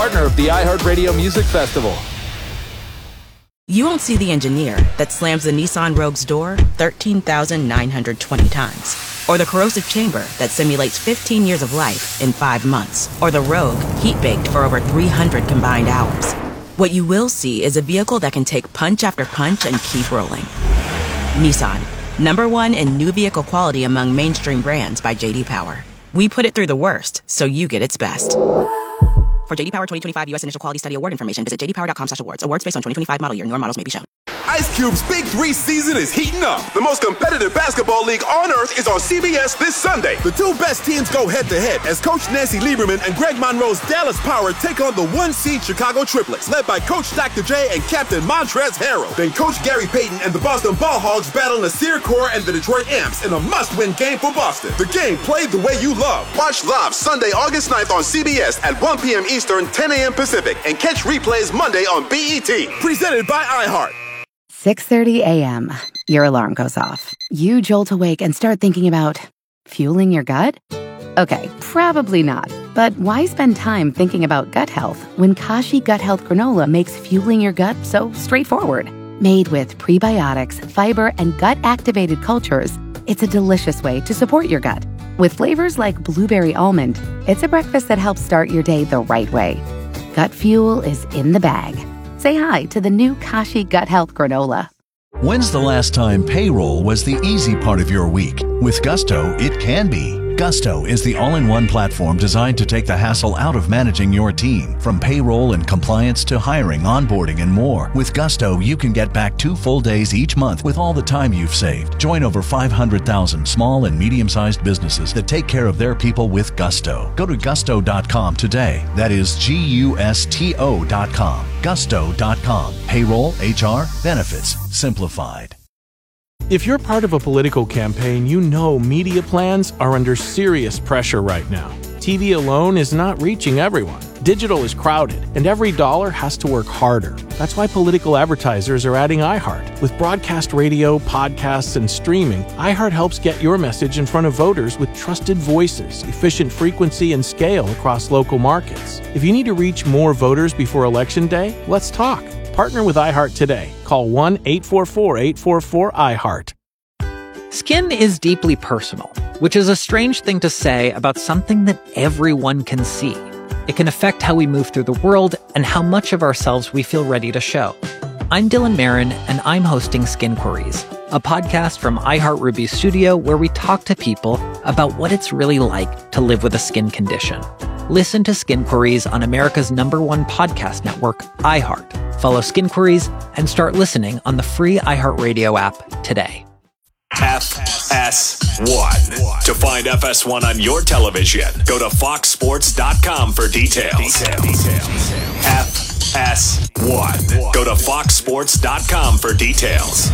partner of the iHeartRadio Music Festival. You won't see the engineer that slams the Nissan Rogue's door 13,920 times. Or the corrosive chamber that simulates 15 years of life in 5 months. Or the Rogue heat-baked for over 300 combined hours. What you will see is a vehicle that can take punch after punch and keep rolling. Nissan, #1 in new vehicle quality among mainstream brands by J.D. Power. We put it through the worst, so you get its best. For J.D. Power 2025 U.S. Initial Quality Study Award information, visit jdpower.com/awards. Awards based on 2025 model year. Newer models may be shown. Ice Cube's Big 3 season is heating up. The most competitive basketball league on earth is on CBS this Sunday. The two best teams go head-to-head as Coach Nancy Lieberman and Greg Monroe's Dallas Power take on the 1-seed Chicago Triplets, led by Coach Dr. J and Captain Montrezl Harrell. Then Coach Gary Payton and the Boston Ball Hogs battle Nasir Kaur and the Detroit Amps in a must-win game for Boston. The game played the way you love. Watch live Sunday, August 9th on CBS at 1 p.m. Eastern, 10 a.m. Pacific, and catch replays Monday on BET. Presented by iHeart. 6:30 a.m. Your alarm goes off. You jolt awake and start thinking about fueling your gut? Okay, probably not. But why spend time thinking about gut health when Kashi Gut Health Granola makes fueling your gut so straightforward? Made with prebiotics, fiber, and gut-activated cultures, it's a delicious way to support your gut. With flavors like blueberry almond, it's a breakfast that helps start your day the right way. Gut fuel is in the bag. Say hi to the new Kashi Gut Health Granola. When's the last time payroll was the easy part of your week? With Gusto, it can be. Gusto is the all-in-one platform designed to take the hassle out of managing your team. From payroll and compliance to hiring, onboarding, and more. With Gusto, you can get back 2 full days each month with all the time you've saved. Join over 500,000 small and medium-sized businesses that take care of their people with Gusto. Go to gusto.com today. That is Gusto.com. Gusto.com. Payroll, HR, benefits, simplified. If you're part of a political campaign, you know media plans are under serious pressure right now. TV alone is not reaching everyone. Digital is crowded, and every dollar has to work harder. That's why political advertisers are adding iHeart. With broadcast radio, podcasts, and streaming, iHeart helps get your message in front of voters with trusted voices, efficient frequency, and scale across local markets. If you need to reach more voters before Election Day, let's talk. Partner with iHeart today. Call 1-844-844-iHeart. Skin is deeply personal, which is a strange thing to say about something that everyone can see. It can affect how we move through the world and how much of ourselves we feel ready to show. I'm Dylan Marin, and I'm hosting Skin Queries, a podcast from iHeart Ruby Studio where we talk to people about what it's really like to live with a skin condition. Listen to Skin Queries on America's #1 podcast network, iHeart. Follow Skin Queries and start listening on the free iHeartRadio app today. FS1. To find FS1 on your television, go to foxsports.com for details. FS1. Go to foxsports.com for details.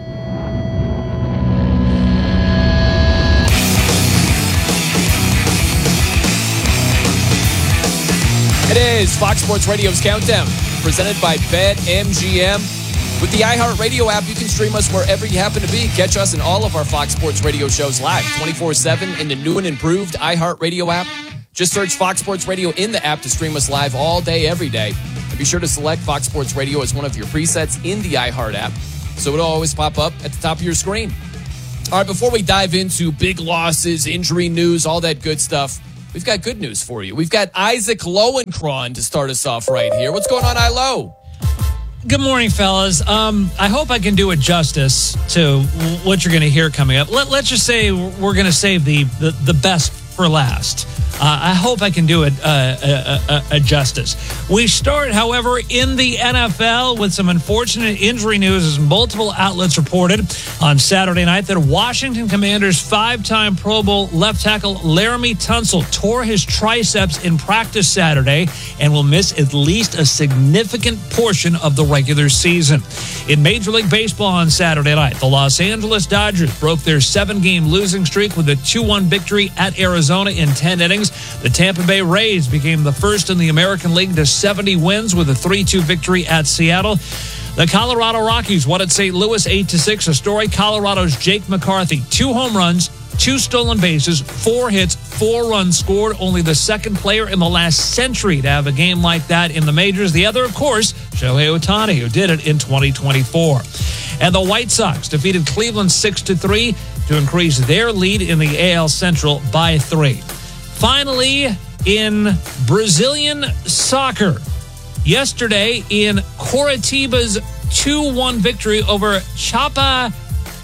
It is Fox Sports Radio's Countdown, presented by BetMGM. With the iHeartRadio app, you can stream us wherever you happen to be. Catch us in all of our Fox Sports Radio shows live, 24/7 in the new and improved iHeartRadio app. Just search Fox Sports Radio in the app to stream us live all day, every day. And be sure to select Fox Sports Radio as one of your presets in the iHeart app, so it'll always pop up at the top of your screen. All right, before we dive into big losses, injury news, all that good stuff, we've got good news for you. We've got Isaac Lowenkron to start us off right here. What's going on, Ilo? Good morning, fellas. I hope I can do it justice to what you're going to hear coming up. Let's just say we're going to save the best for last. I hope I can do it justice. We start, however, in the NFL with some unfortunate injury news as multiple outlets reported on Saturday night that Washington Commanders 5-time Pro Bowl left tackle Laramie Tunsil tore his triceps in practice Saturday and will miss at least a significant portion of the regular season. In Major League Baseball on Saturday night, the Los Angeles Dodgers broke their 7-game losing streak with a 2-1 victory at Arizona in 10 innings. The Tampa Bay Rays became the first in the American League to 70 wins with a 3-2 victory at Seattle. The Colorado Rockies won at St. Louis 8-6. A story: Colorado's Jake McCarthy, 2 home runs, 2 stolen bases, 4 hits, 4 runs scored. Only the second player in the last century to have a game like that in the majors. The other, of course, Shohei Ohtani, who did it in 2024. And the White Sox defeated Cleveland 6-3 to increase their lead in the AL Central by 3. Finally, in Brazilian soccer, yesterday in Coritiba's 2-1 victory over Chapa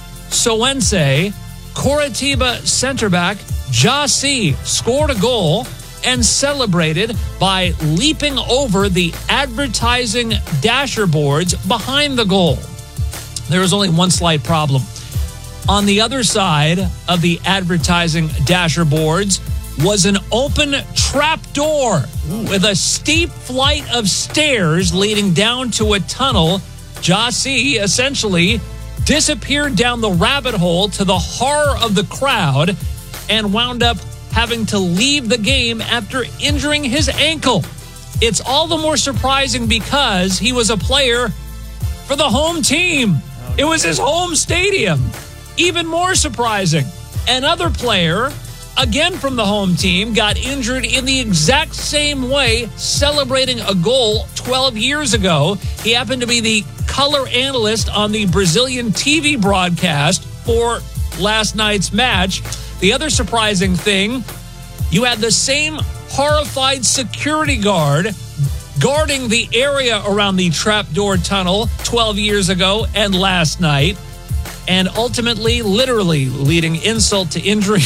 Soense, Coritiba center back Jaci scored a goal and celebrated by leaping over the advertising dasher boards behind the goal. There was only one slight problem. On the other side of the advertising dasher boards was an open trap door with a steep flight of stairs leading down to a tunnel. Jaci essentially disappeared down the rabbit hole to the horror of the crowd and wound up having to leave the game after injuring his ankle. It's all the more surprising because he was a player for the home team. It was his home stadium. Even more surprising, another player, again from the home team, got injured in the exact same way, celebrating a goal 12 years ago. He happened to be the color analyst on the Brazilian TV broadcast for last night's match. The other surprising thing, you had the same horrified security guard guarding the area around the trapdoor tunnel 12 years ago and last night, and ultimately, literally leading insult to injury.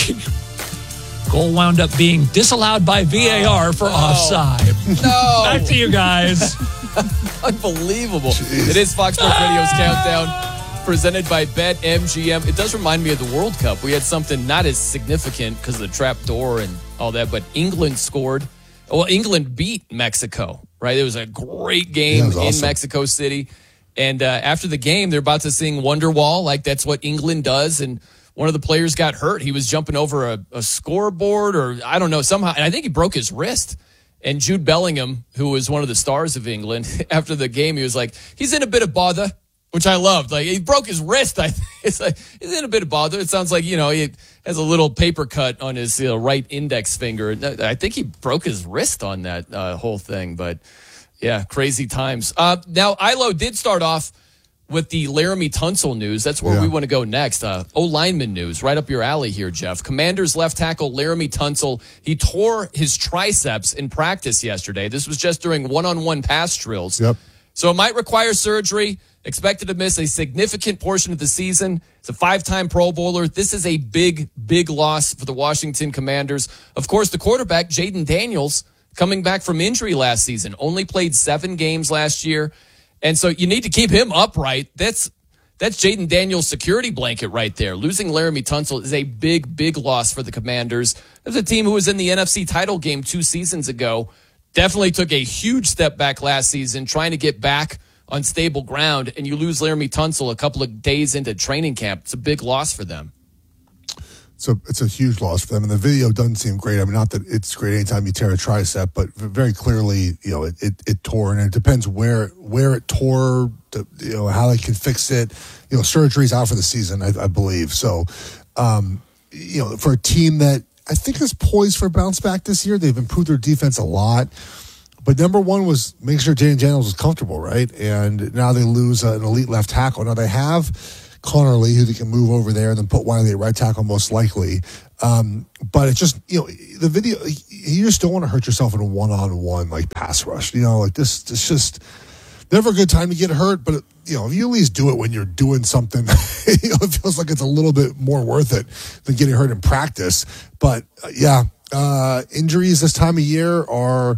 Goal wound up being disallowed by VAR for offside. No. Back to you guys. Unbelievable. It is Fox Sports Radio's Countdown, presented by BetMGM. It does remind me of the World Cup. We had something not as significant because of the trap door and all that, but England scored. Well, England beat Mexico, right? It was a great game in Mexico City. And after the game, they're about to sing Wonderwall, like that's what England does. And one of the players got hurt. He was jumping over a scoreboard or I don't know, somehow. And I think he broke his wrist. And Jude Bellingham, who was one of the stars of England, after the game, he was like, he's in a bit of bother, which I loved. Like, he broke his wrist. It's like, he's in a bit of bother. It sounds like, he has a little paper cut on his right index finger. I think he broke his wrist on that whole thing. But, yeah, crazy times. Now, Ilo did start off with the Laramie Tunsil news. That's where we want to go next. O-lineman news, right up your alley here, Jeff. Commanders left tackle Laramie Tunsil, he tore his triceps in practice yesterday. This was just during one-on-one pass drills. Yep. So it might require surgery. Expected to miss a significant portion of the season. It's a 5-time Pro Bowler. This is a big, big loss for the Washington Commanders. Of course, the quarterback, Jaden Daniels, coming back from injury last season, only played 7 games last year. And so you need to keep him upright. That's Jaden Daniels' security blanket right there. Losing Laramie Tunsil is a big, big loss for the Commanders. There's a team who was in the NFC title game 2 seasons ago. Definitely took a huge step back last season, trying to get back on stable ground. And you lose Laramie Tunsil a couple of days into training camp. It's a big loss for them. So it's a huge loss for them. And the video doesn't seem great. I mean, not that it's great anytime you tear a tricep, but very clearly, it tore. And it depends where it tore, how they can fix it. Surgery's out for the season, I believe. So, for a team that I think is poised for a bounce back this year, they've improved their defense a lot. But number one was making sure Jaden Daniels was comfortable, right? And now they lose an elite left tackle. Now they have Connor Lee, who they can move over there and then put Wiley at right tackle most likely. But it's just, the video, you just don't want to hurt yourself in a one-on-one, pass rush. This, it's just never a good time to get hurt. But, if you at least do it when you're doing something, it feels like it's a little bit more worth it than getting hurt in practice. But, injuries this time of year are,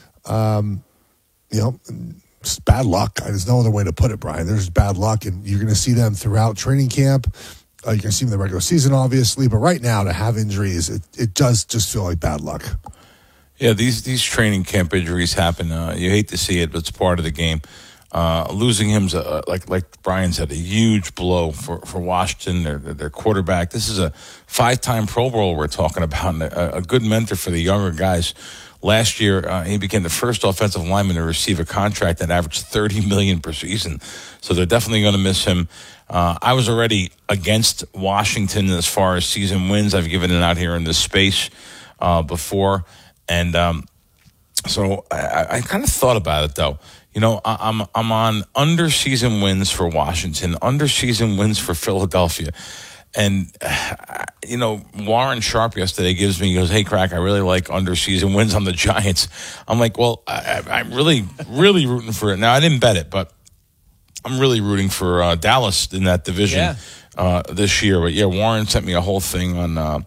just bad luck. There's no other way to put it, Brian. There's bad luck, and you're going to see them throughout training camp. You're going to see them in the regular season, obviously. But right now, to have injuries, it does just feel like bad luck. Yeah, these training camp injuries happen. You hate to see it, but it's part of the game. Losing him's, like Brian said, a huge blow for Washington, their quarterback. This is a 5-time Pro Bowl we're talking about, and a good mentor for the younger guys. Last year, he became the first offensive lineman to receive a contract that averaged $30 million per season. So they're definitely going to miss him. I was already against Washington as far as season wins. I've given it out here in this space before. And so I kind of thought about it, though. You know, I'm on under season wins for Washington, under season wins for Philadelphia. And, you know, Warren Sharp yesterday he goes, hey, Crack, I really like under season wins on the Giants. I'm like, well, I'm really, really rooting for it. Now, I didn't bet it, but I'm really rooting for Dallas in that division this year. But, yeah, Warren sent me a whole thing on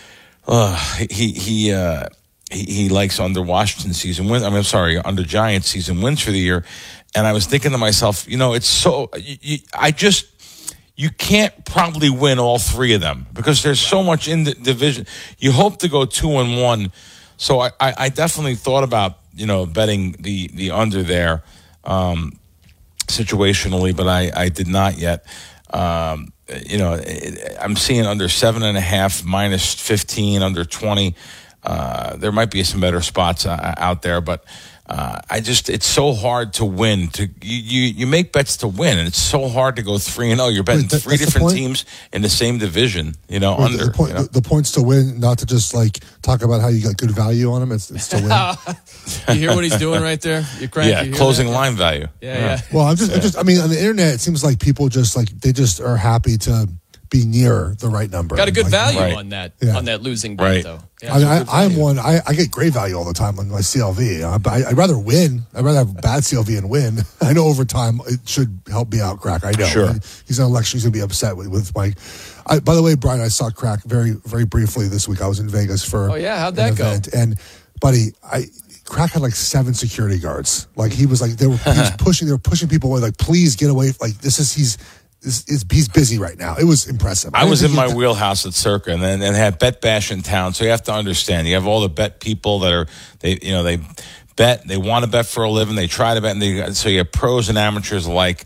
he likes under Washington season wins. I mean, I'm sorry, under Giants season wins for the year. And I was thinking to myself, you know, it's so you can't probably win all three of them because there's so much in the division. You hope to go 2-1. So I definitely thought about, you know, betting the under there situationally, but I did not yet. You know, I'm seeing under 7.5, minus 15, under 20. There might be some better spots out there, but it's so hard to win. You make bets to win, and it's so hard to go 3-0. You're betting three different teams in the same division. You know, under the point's to win, not to just like talk about how you got good value on them. It's to win. You hear what he's doing right there? Yeah, closing line value. Yeah. Well, I mean, on the internet, it seems like people they just are happy to be near the right number. Got a good value on that losing bet, though. Yeah, I mean, I'm one. I get great value all the time on my CLV. But I'd rather win. I'd rather have bad CLV and win. I know over time it should help me out, Crack. I know. Sure. He's on election. He's going to be upset with my. By the way, Brian, I saw Crack very, very briefly this week. I was in Vegas for. Oh yeah, how'd that go? And buddy, Crack had like 7 security guards. Like he was like they were pushing people away. Like please get away. Like he's busy right now. It was impressive. I was in my wheelhouse at Circa, and then had Bet Bash in town. So you have to understand, you have all the bet people that they bet, they want to bet for a living, they try to bet, and so you have pros and amateurs alike.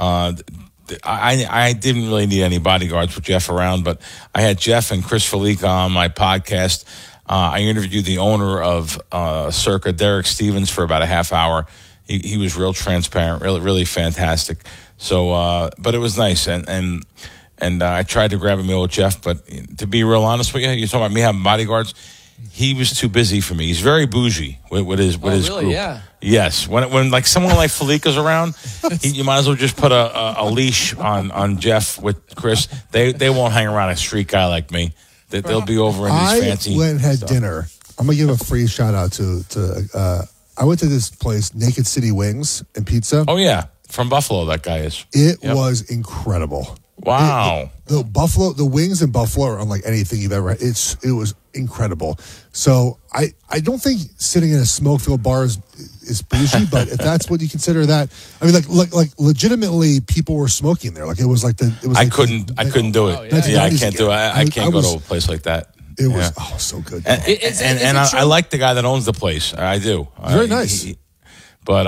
I didn't really need any bodyguards with Jeff around, but I had Jeff and Chris Felica on my podcast. I interviewed the owner of Circa, Derek Stevens, for about a half hour. He was real transparent, really, really fantastic. So, but it was nice, and I tried to grab a meal with Jeff, but to be real honest with you, you're talking about me having bodyguards. He was too busy for me. He's very bougie with his really? group. Yeah. Yes, when like someone like Felica's around, you might as well just put a leash on Jeff with Chris. They won't hang around a street guy like me. They'll be over in these fancy. I went and had dinner. I'm gonna give a free shout out to. I went to this place, Naked City Wings and Pizza. Oh yeah. From Buffalo, that guy is. It was incredible. Wow. The wings in Buffalo are unlike anything you've ever had. It was incredible. So I don't think sitting in a smoke-filled bar is bougie, but if that's what you consider that, I mean, like legitimately, people were smoking there. Like it was like I couldn't do it. I can't do it. I can't go to a place like that. It was so good. And I like the guy that owns the place. I do. Very nice. But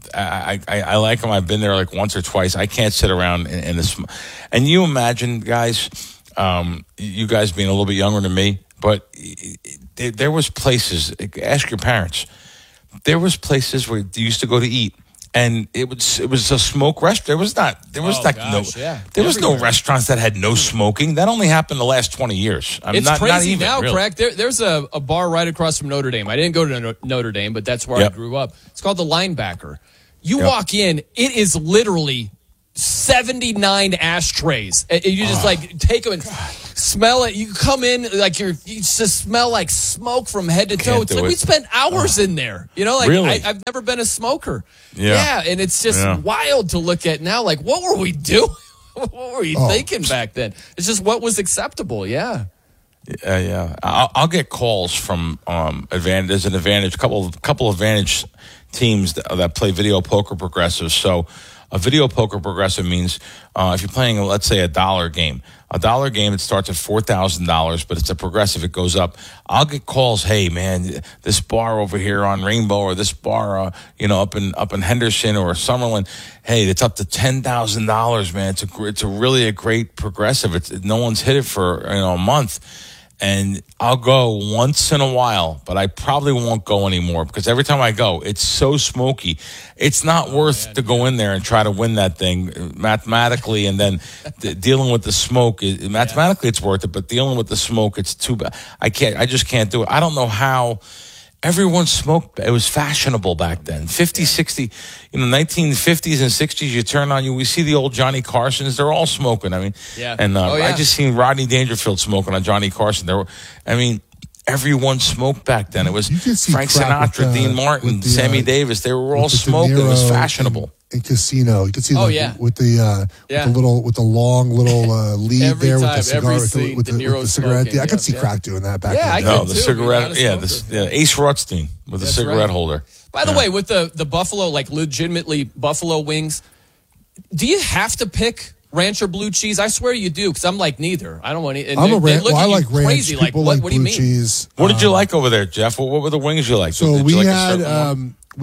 I like him. I've been there like once or twice. I can't sit around in this. And you imagine, guys, you guys being a little bit younger than me, but there was places. Ask your parents. There was places where you used to go to eat, and it was a smoke restaurant. There was no restaurants that had no smoking. That only happened the last 20 years. It's crazy now, really. Craig. There's a bar right across from Notre Dame. I didn't go to Notre Dame, but that's where I grew up. It's called the Linebacker. You walk in, it is literally 79 ashtrays. You just take them and smell it. You come in like you just smell like smoke from head to toe. It's like we spent hours in there. You know, like really? I've never been a smoker. Yeah, and it's just wild to look at now. Like, what were we doing? What were we thinking back then? It's just what was acceptable. Yeah. I'll get calls from Advantage. There's an Advantage, couple of Advantage teams that play video poker progressives. So a video poker progressive means if you're playing, let's say, $1 game. $1 game, it starts at $4,000, but it's a progressive. It goes up. I'll get calls. Hey, man, this bar over here on Rainbow, or this bar, up in Henderson or Summerlin. Hey, it's up to $10,000, man. It's really a great progressive. No one's hit it for a month. And I'll go once in a while, but I probably won't go anymore because every time I go, it's so smoky. It's not worth to go in there and try to win that thing mathematically, and then dealing with the smoke. Mathematically, it's worth it, but dealing with the smoke, it's too bad. I just can't do it. I don't know how. Everyone smoked. It was fashionable back then. 50, 60, 1950s and 60s, you turn on, we see the old Johnny Carsons. They're all smoking. I mean, I just seen Rodney Dangerfield smoking on Johnny Carson. Everyone smoked back then. It was Frank Sinatra, Dean Martin, Sammy Davis. They were all smoking. It was fashionable. In Casino, you could see with the long little lead every there time, with the cigar, with the cigarette. smoking, I could see Crack doing that back then. The cigarette. Ace Rothstein with a cigarette holder. By the way, with the Buffalo, like legitimately Buffalo wings, do you have to pick ranch or blue cheese? I swear you do, because I'm like neither. I don't want any. I like ranch. Crazy. People Like, like what do you blue mean? cheese. What did you like over there, Jeff? What were the wings you liked? So we had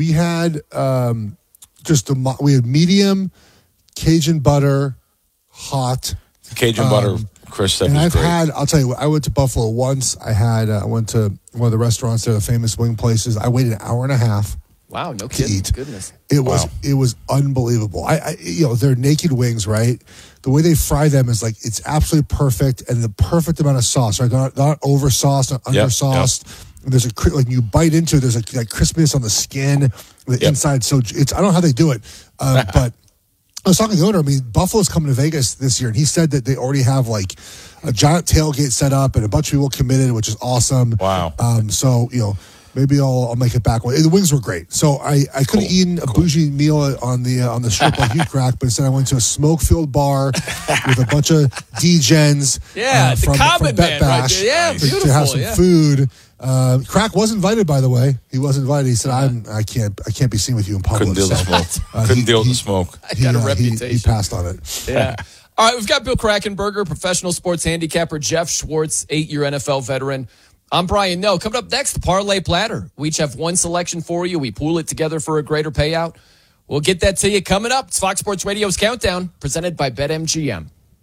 we had medium, Cajun butter, hot. Cajun butter, Chris said, was great. I'll tell you what, I went to Buffalo once. I went to one of the restaurants there, the famous wing places. I waited an hour and a half. Wow, no to kidding. eat. Goodness. It was unbelievable. They're naked wings, right? The way they fry them is like, it's absolutely perfect, and the perfect amount of sauce, right? They're not over sauced, not under sauced. Yep. There's you bite into it, there's like crispiness on the skin, the inside. So I don't know how they do it, but I was talking to the owner. I mean, Buffalo's coming to Vegas this year, and he said that they already have like a giant tailgate set up and a bunch of people committed, which is awesome. Wow. So maybe I'll make it back. The wings were great. So I could have eaten a bougie meal on the strip like you, Crack, but instead I went to a smoke-filled bar with a bunch of D-gens. The common man right there. Yeah, beautiful. To have some food. Crack was invited, by the way. He was invited. He said, "I can't be seen with you in public." Couldn't deal with the smoke. Couldn't deal with the smoke. I got a reputation. He passed on it. Yeah. All right, we've got Bill Krackomberger, professional sports handicapper, Jeff Schwartz, 8-year NFL veteran. I'm Brian Noe. Coming up next, the Parlay Platter. We each have one selection for you. We pool it together for a greater payout. We'll get that to you coming up. It's Fox Sports Radio's Countdown, presented by BetMGM.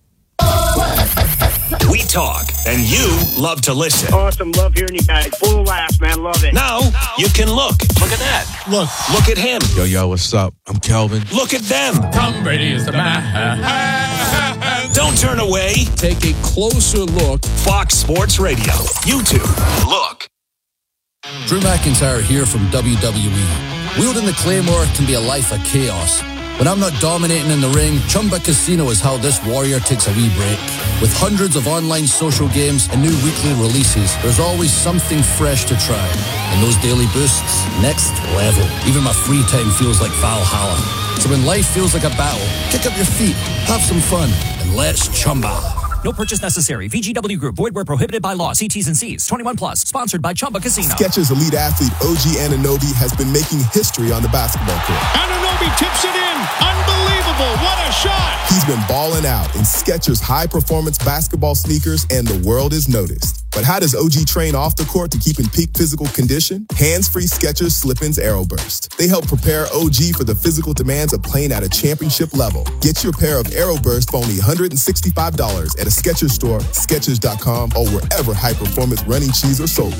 We talk, and you love to listen. Awesome. Love hearing you guys. Full of laughs, man. Love it. Now you can look. Look at that. Look at him. Yo, what's up? I'm Kelvin. Look at them. Tom Brady is the man. Don't turn away. Take a closer look. Fox Sports Radio. YouTube. Look. Drew McIntyre here from WWE. Wielding the Claymore can be a life of chaos. When I'm not dominating in the ring, Chumba Casino is how this warrior takes a wee break. With hundreds of online social games and new weekly releases, there's always something fresh to try. And those daily boosts, next level. Even my free time feels like Valhalla. So when life feels like a battle, kick up your feet, have some fun, and let's Chumba. No purchase necessary. VGW Group. Void where prohibited by law. See T's and C's. 21 plus. Sponsored by Chumba Casino. Skechers elite athlete OG Anunoby has been making history on the basketball court. Anunoby tips it in. Unbelievable. What a shot. He's been balling out in Skechers high-performance basketball sneakers, and the world is noticed. But how does OG train off the court to keep in peak physical condition? Hands-free Skechers Slip-ins Aeroburst. They help prepare OG for the physical demands of playing at a championship level. Get your pair of Aeroburst for only $165 at a Skechers store, Skechers.com, or wherever high-performance running shoes are sold.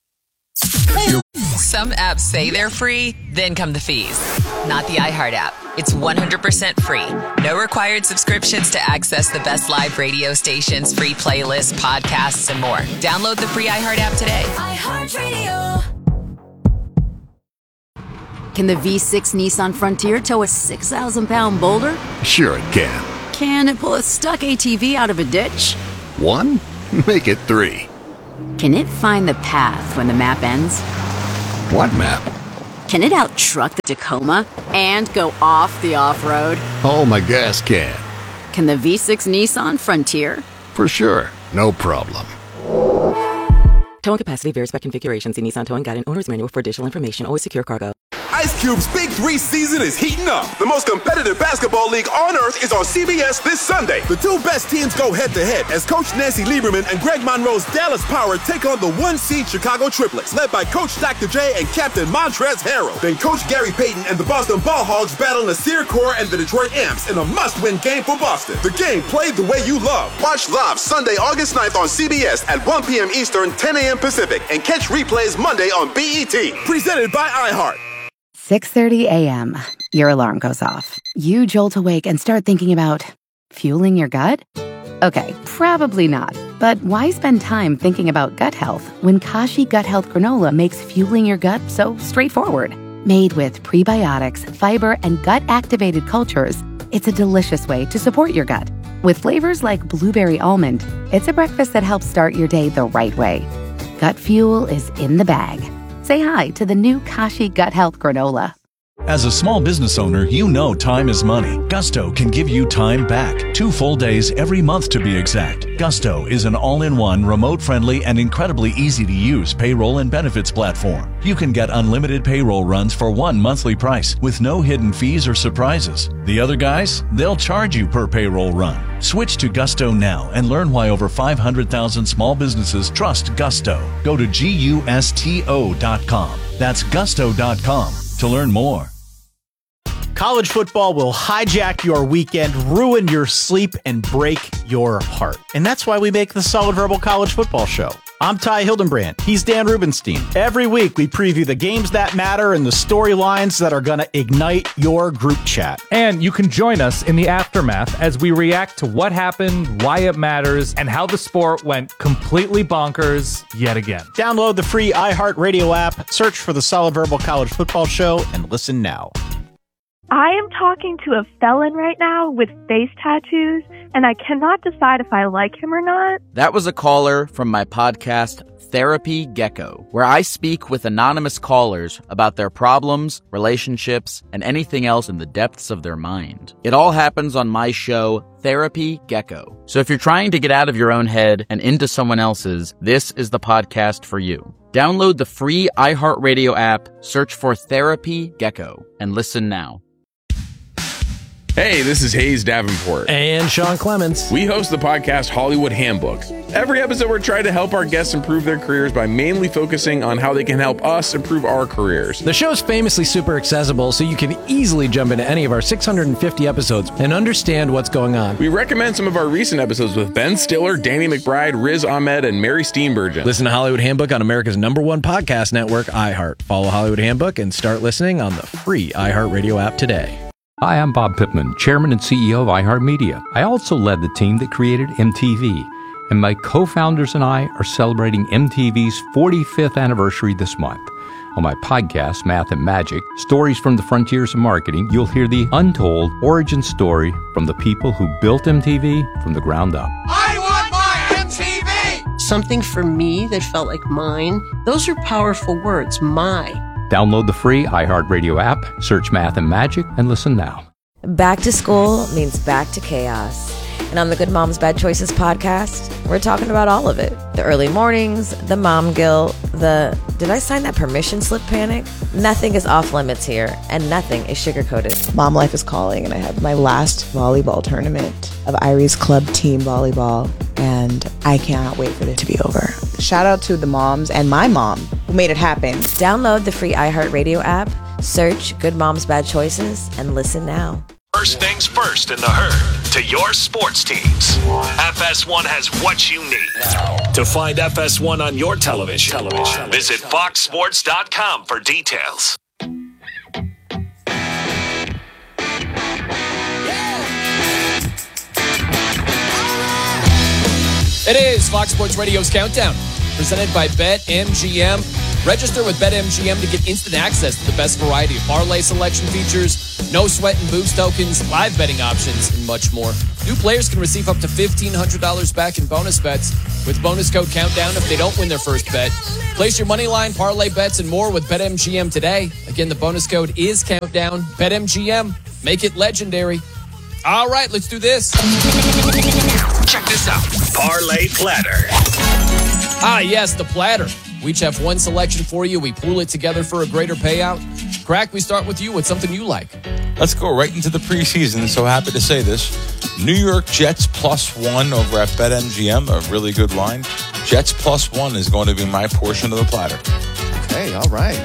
Some apps say they're free, then come the fees. Not the iHeart app. It's 100% free. No required subscriptions to access the best live radio stations, free playlists, podcasts, and more. Download the free iHeart app today. iHeartRadio. Can the V6 Nissan Frontier tow a 6,000-pound boulder? Sure it can. Can it pull a stuck ATV out of a ditch? 1? Make it 3. Can it find the path when the map ends? What map? Can it out-truck the Tacoma and go off the off-road? Oh, my gas can. Can the V6 Nissan Frontier? For sure. No problem. Towing capacity varies by configuration. See Nissan Towing Guide and Owner's Manual for additional information. Always secure cargo. Ice Cube's Big 3 season is heating up. The most competitive basketball league on earth is on CBS this Sunday. The two best teams go head-to-head as Coach Nancy Lieberman and Greg Monroe's Dallas Power take on the 1-seed Chicago Triplets, led by Coach Dr. J and Captain Montrezl Harrell. Then Coach Gary Payton and the Boston Ball Hogs battle Nasir Kaur and the Detroit Amps in a must-win game for Boston. The game played the way you love. Watch live Sunday, August 9th on CBS at 1 p.m. Eastern, 10 a.m. Pacific, and catch replays Monday on BET. Presented by iHeart. 6:30 a.m. Your alarm goes off. You jolt awake and start thinking about fueling your gut? Okay, probably not. But why spend time thinking about gut health when Kashi Gut Health Granola makes fueling your gut so straightforward? Made with prebiotics, fiber, and gut-activated cultures, it's a delicious way to support your gut. With flavors like blueberry almond, it's a breakfast that helps start your day the right way. Gut fuel is in the bag. Say hi to the new Kashi Gut Health Granola. As a small business owner, you know time is money. Gusto can give you time back. 2 full days every month to be exact. Gusto is an all-in-one, remote-friendly, and incredibly easy-to-use payroll and benefits platform. You can get unlimited payroll runs for one monthly price with no hidden fees or surprises. The other guys, they'll charge you per payroll run. Switch to Gusto now and learn why over 500,000 small businesses trust Gusto. Go to GUSTO.com. That's Gusto.com to learn more. College football will hijack your weekend, ruin your sleep, and break your heart. And that's why we make the Solid Verbal College Football Show. I'm Ty Hildenbrand. He's Dan Rubenstein. Every week, we preview the games that matter and the storylines that are going to ignite your group chat. And you can join us in the aftermath as we react to what happened, why it matters, and how the sport went completely bonkers yet again. Download the free iHeartRadio app, search for the Solid Verbal College Football Show, and listen now. I am talking to a felon right now with face tattoos, and I cannot decide if I like him or not. That was a caller from my podcast, Therapy Gecko, where I speak with anonymous callers about their problems, relationships, and anything else in the depths of their mind. It all happens on my show, Therapy Gecko. So if you're trying to get out of your own head and into someone else's, this is the podcast for you. Download the free iHeartRadio app, search for Therapy Gecko, and listen now. Hey, this is Hayes Davenport. And Sean Clements. We host the podcast Hollywood Handbook. Every episode, we're trying to help our guests improve their careers by mainly focusing on how they can help us improve our careers. The show's famously super accessible, so you can easily jump into any of our 650 episodes and understand what's going on. We recommend some of our recent episodes with Ben Stiller, Danny McBride, Riz Ahmed, and Mary Steenburgen. Listen to Hollywood Handbook on America's #1 podcast network, iHeart. Follow Hollywood Handbook and start listening on the free iHeartRadio app today. Hi, I'm Bob Pittman, Chairman and CEO of iHeartMedia. I also led the team that created MTV, and my co-founders and I are celebrating MTV's 45th anniversary this month. On my podcast, Math and Magic, Stories from the Frontiers of Marketing, you'll hear the untold origin story from the people who built MTV from the ground up. I want my MTV! Something for me that felt like mine. Those are powerful words, my. Download the free iHeartRadio app, search Math and Magic, and listen now. Back to school means back to chaos. And on the Good Moms Bad Choices podcast, we're talking about all of it. The early mornings, the mom guilt, the did I sign that permission slip panic? Nothing is off limits here, and nothing is sugar-coated. Mom life is calling, and I have my last volleyball tournament of Irie's Club Team Volleyball, and I cannot wait for it to be over. Shout out to the moms and my mom who made it happen. Download the free iHeartRadio app, search Good Moms Bad Choices, and listen now. First things first in the herd to your sports teams. FS1 has what you need. To find FS1 on your television, visit foxsports.com for details. It is Fox Sports Radio's Countdown, presented by BetMGM. Register with BetMGM to get instant access to the best variety of parlay selection features, no sweat and boost tokens, live betting options, and much more. New players can receive up to $1,500 back in bonus bets with bonus code Countdown if they don't win their first bet. Place your money line, parlay bets, and more with BetMGM today. Again, the bonus code is Countdown. BetMGM. Make it legendary. All right, let's do this. Check this out. Parlay Platter. Ah, yes, the platter. We each have one selection for you. We pool it together for a greater payout. Crack, we start with you. What's something you like? Let's go right into the preseason. So happy to say this. New York Jets +1 over at BetMGM, a really good line. Jets +1 is going to be my portion of the platter. Okay, all right.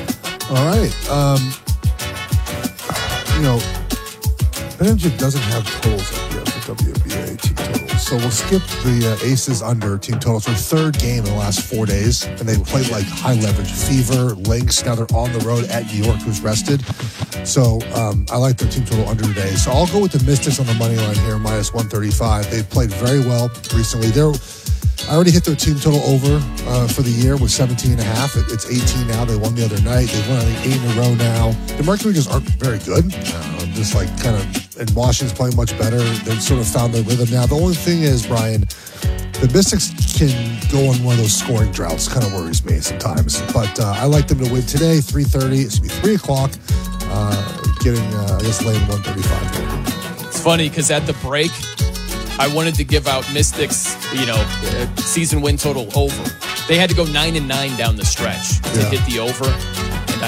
BetMGM doesn't have totals up yet for WNBA team totals. So we'll skip the Aces under team totals. Their third game in the last 4 days, and they played like high leverage. Fever, Lynx, now they're on the road at New York, who's rested. So I like their team total under today. So I'll go with the Mystics on the money line here, -135. They've played very well recently. I already hit their team total over for the year with 17.5. It's 18 now. They won the other night. They've won, I think, 8 in a row now. The Mercury just aren't very good. Just like kind of, and Washington's playing much better. They've sort of found their rhythm now. The only thing is, Brian, the Mystics can go on one of those scoring droughts. Kind of worries me sometimes. But I like them to win today, 3:30. It should be 3 o'clock. Getting, I guess, laying 135. It's funny because at the break, I wanted to give out Mystics, season win total over. They had to go 9-9 down the stretch to hit the over, and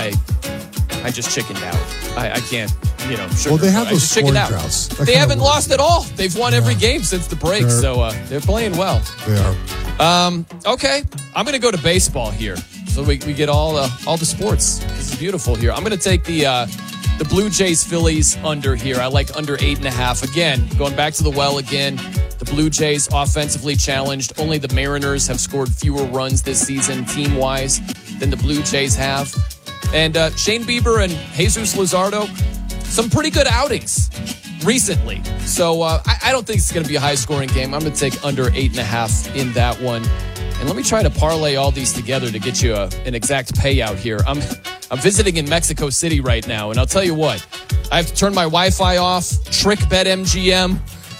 I just chickened out. I can't, Well, they have those scoring droughts. They haven't lost at all. They've won every game since the break, so they're playing well. They are. Okay, I'm going to go to baseball here, so we get all the sports. This is beautiful here. I'm going to take the Blue Jays Phillies under here. I like under 8.5. Again, going back to the well again. The Blue Jays offensively challenged. Only the Mariners have scored fewer runs this season team-wise than the Blue Jays have. And Shane Bieber and Jesus Luzardo, some pretty good outings recently. So I don't think it's going to be a high-scoring game. I'm going to take under 8.5 in that one. And let me try to parlay all these together to get you an exact payout here. I'm visiting in Mexico City right now, and I'll tell you what, I have to turn my Wi-Fi off, trick BetMGM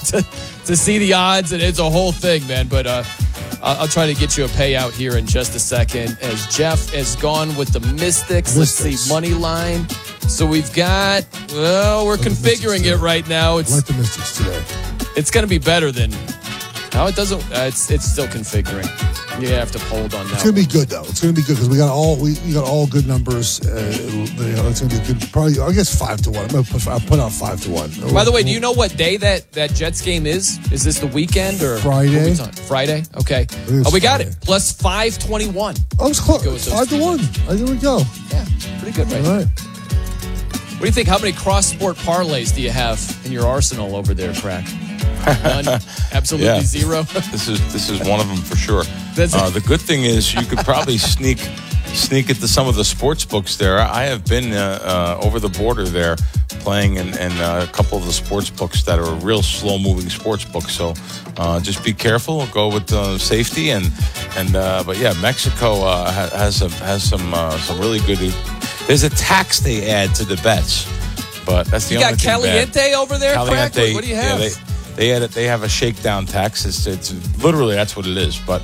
to see the odds, and it's a whole thing, man. But I'll try to get you a payout here in just a second as Jeff has gone with the Mystics. Let's see, money line. So we've got, we're configuring it right now. I like the Mystics today. It's going to be better than, no, it doesn't, it's still configuring. You have to hold on that. It's going to be good, though. It's going to be good because we got all good numbers. It's going to be good. Probably, I guess 5-1. I'll put out 5-1. By the way, do you know what day that Jets game is? Is this the weekend or Friday? Friday. Okay. Oh, we got it. Plus 521. Oh, it's close. 5-1. There we go. Yeah, pretty good, right? All right. What do you think? How many cross-sport parlays do you have in your arsenal over there, Crack? None. Absolutely zero. This is one of them for sure. The good thing is you could probably sneak into some of the sports books there. I have been over the border there playing in a couple of the sports books that are real slow-moving sports books. So just be careful. Go with safety but yeah, Mexico has some really good. There's a tax they add to the bets, but that's the only thing. You got Caliente over there, Crack? What do you have? Yeah, they have a shakedown tax. It's literally that's what it is. But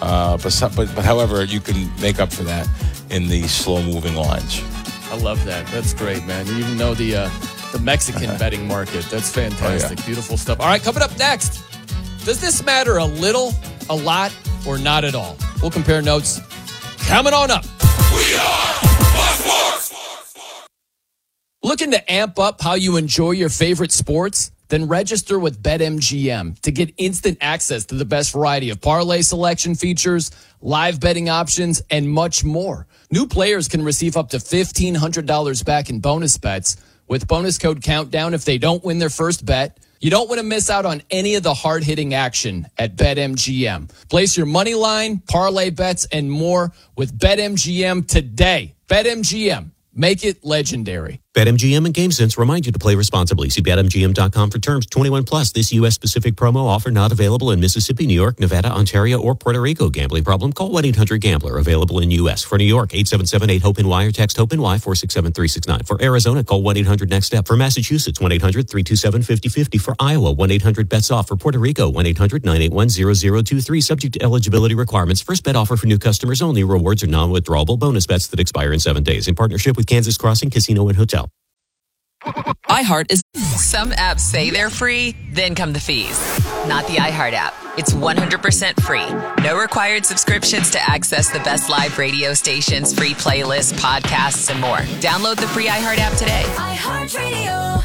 however, you can make up for that in the slow moving lines. I love that. That's great, man. You even know the Mexican betting market. That's fantastic. Oh, yeah. Beautiful stuff. All right, coming up next. Does this matter a little, a lot, or not at all? We'll compare notes. Coming on up. We are Fox Sports. Looking to amp up how you enjoy your favorite sports? Then register with BetMGM to get instant access to the best variety of parlay selection features, live betting options, and much more. New players can receive up to $1,500 back in bonus bets with bonus code Countdown if they don't win their first bet. You don't want to miss out on any of the hard-hitting action at BetMGM. Place your money line, parlay bets, and more with BetMGM today. BetMGM. Make it legendary. BetMGM and GameSense remind you to play responsibly. See BetMGM.com for terms. 21 plus. This U.S.-specific promo offer not available in Mississippi, New York, Nevada, Ontario, or Puerto Rico. Gambling problem? Call 1-800-GAMBLER. Available in U.S. For New York, 877-8-HOPE-NY or text HOPE-NY 467-369. For Arizona, call 1-800-NEXT-STEP. For Massachusetts, 1-800-327-5050. For Iowa, 1-800-BETS-OFF. For Puerto Rico, 1-800-981-0023. Subject to eligibility requirements. First bet offer for new customers only. Rewards are non-withdrawable bonus bets that expire in 7 days. In partnership with Kansas Crossing Casino and Hotel. iHeart is... Some apps say they're free, then come the fees. Not the iHeart app. It's 100% free. No required subscriptions to access the best live radio stations, free playlists, podcasts, and more. Download the free iHeart app today. iHeartRadio.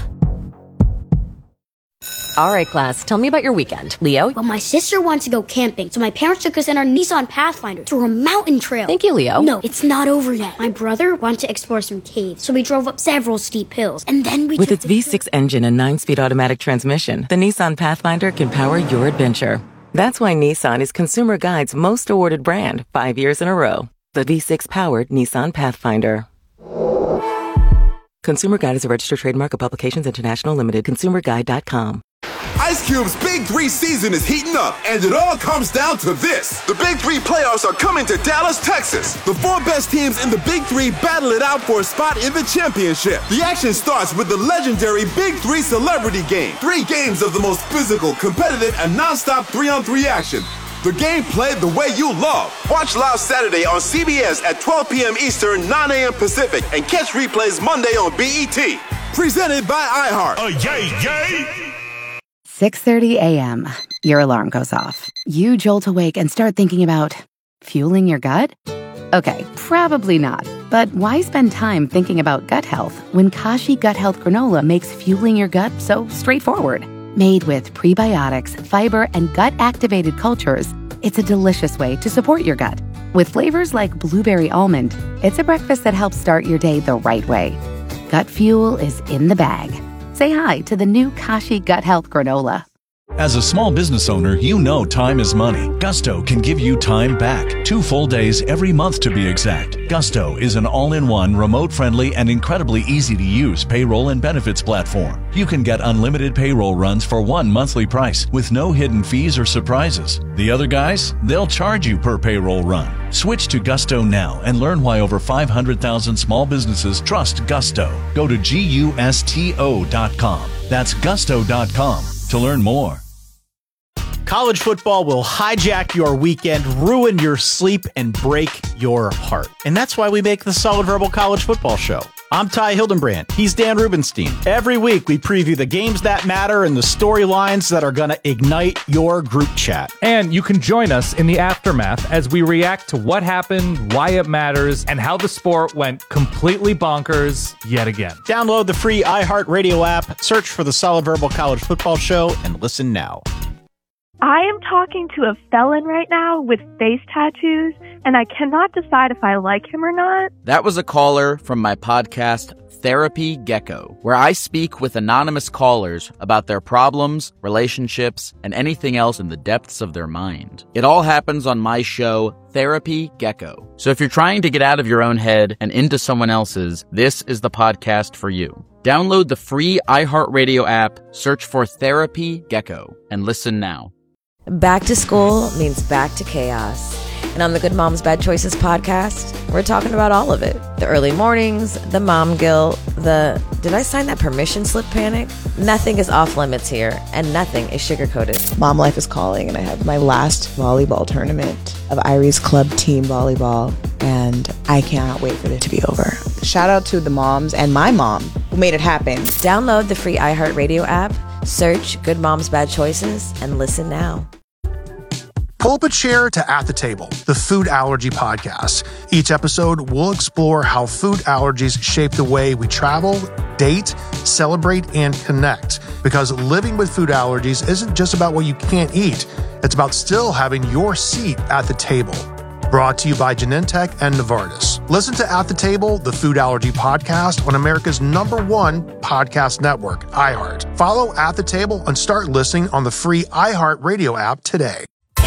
All right, class, tell me about your weekend. Leo? Well, my sister wants to go camping, so my parents took us in our Nissan Pathfinder through a mountain trail. Thank you, Leo. No, it's not over yet. My brother wants to explore some caves, so we drove up several steep hills, and then we... With its V6 engine and 9-speed automatic transmission, the Nissan Pathfinder can power your adventure. That's why Nissan is Consumer Guide's most awarded brand 5 years in a row. The V6-powered Nissan Pathfinder. Consumer Guide is a registered trademark of Publications International Limited. ConsumerGuide.com. Ice Cube's Big 3 season is heating up, and it all comes down to this. The Big 3 playoffs are coming to Dallas, Texas. The 4 best teams in the Big 3 battle it out for a spot in the championship. The action starts with the legendary Big 3 Celebrity Game. 3 games of the most physical, competitive, and non-stop 3-on-3 action. The game played the way you love. Watch live Saturday on CBS at 12 p.m. Eastern, 9 a.m. Pacific, and catch replays Monday on BET. Presented by iHeart. Yay! 6:30 a.m. Your alarm goes off. You jolt awake and start thinking about fueling your gut? Okay, probably not. But why spend time thinking about gut health when Kashi Gut Health Granola makes fueling your gut so straightforward? Made with prebiotics, fiber, and gut-activated cultures, it's a delicious way to support your gut. With flavors like blueberry almond, it's a breakfast that helps start your day the right way. Gut fuel is in the bag. Say hi to the new Kashi Gut Health Granola. As a small business owner, you know time is money. Gusto can give you time back. 2 full days every month to be exact. Gusto is an all-in-one, remote-friendly, and incredibly easy-to-use payroll and benefits platform. You can get unlimited payroll runs for one monthly price with no hidden fees or surprises. The other guys, they'll charge you per payroll run. Switch to Gusto now and learn why over 500,000 small businesses trust Gusto. Go to GUSTO.com. That's Gusto.com to learn more. College football will hijack your weekend, ruin your sleep, and break your heart. And that's why we make the Solid Verbal College Football Show. I'm Ty Hildenbrand. He's Dan Rubenstein. Every week, we preview the games that matter and the storylines that are going to ignite your group chat. And you can join us in the aftermath as we react to what happened, why it matters, and how the sport went completely bonkers yet again. Download the free iHeartRadio app, search for the Solid Verbal College Football Show, and listen now. I am talking to a felon right now with face tattoos, and I cannot decide if I like him or not. That was a caller from my podcast, Therapy Gecko, where I speak with anonymous callers about their problems, relationships, and anything else in the depths of their mind. It all happens on my show, Therapy Gecko. So if you're trying to get out of your own head and into someone else's, this is the podcast for you. Download the free iHeartRadio app, search for Therapy Gecko, and listen now. Back to school means back to chaos. And on the Good Moms Bad Choices podcast, we're talking about all of it. The early mornings, the mom guilt, the did I sign that permission slip panic? Nothing is off limits here, and nothing is sugar-coated. Mom life is calling, and I have my last volleyball tournament of Iris Club Team Volleyball, and I cannot wait for it to be over. Shout out to the moms and my mom who made it happen. Download the free iHeartRadio app, search Good Moms Bad Choices, and listen now. Pull up a chair to At the Table, the food allergy podcast. Each episode, we'll explore how food allergies shape the way we travel, date, celebrate, and connect. Because living with food allergies isn't just about what you can't eat. It's about still having your seat at the table. Brought to you by Genentech and Novartis. Listen to At the Table, the food allergy podcast on America's #1 podcast network, iHeart. Follow At the Table and start listening on the free iHeart Radio app today.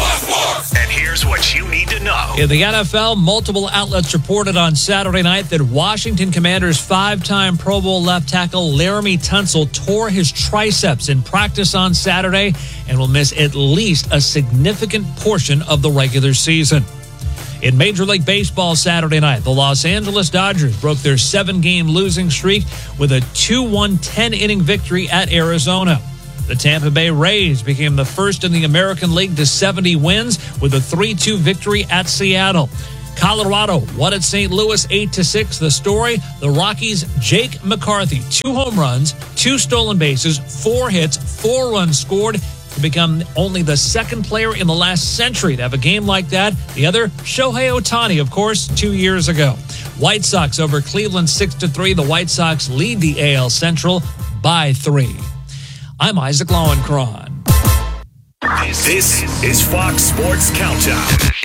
And here's what you need to know. In the NFL, multiple outlets reported on Saturday night that Washington Commanders 5-time Pro Bowl left tackle Laramie Tunsil tore his triceps in practice on Saturday and will miss at least a significant portion of the regular season. In Major League Baseball Saturday night, the Los Angeles Dodgers broke their 7-game losing streak with a 2-1 10-inning victory at Arizona. The Tampa Bay Rays became the first in the American League to 70 wins with a 3-2 victory at Seattle. Colorado won at St. Louis 8-6. The story, the Rockies' Jake McCarthy, 2 home runs, 2 stolen bases, 4 hits, 4 runs scored, to become only the second player in the last century to have a game like that. The other, Shohei Ohtani, of course, 2 years ago. White Sox over Cleveland 6-3. The White Sox lead the AL Central by 3. I'm Isaac Lowenkron. This is Fox Sports Countdown.